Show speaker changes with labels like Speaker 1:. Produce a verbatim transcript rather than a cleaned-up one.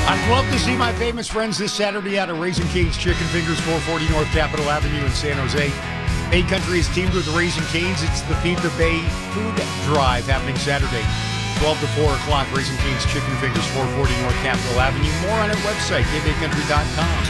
Speaker 1: I'd love to see my famous friends this Saturday out at Raising Cane's Chicken Fingers, four forty North Capitol Avenue in San Jose. Bay Country is teamed with the Raising Cane's. It's the Feed the Bay Food Drive happening Saturday, twelve to four o'clock. Raising Cane's Chicken Fingers, four forty North Capitol Avenue. More on our website, k bay country dot com.